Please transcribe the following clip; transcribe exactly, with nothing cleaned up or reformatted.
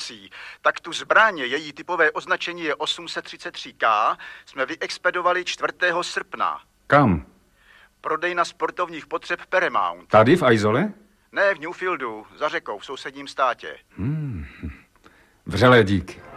municí, tak tu zbraně, její typové označení je osm set třicet tři K, jsme vyexpedovali čtvrtého srpna. Kam? Prodejna sportovních potřeb Paramount. Tady v Aizole? Ne, v Newfieldu, za řekou, v sousedním státě. Hmm. Vřelé díky.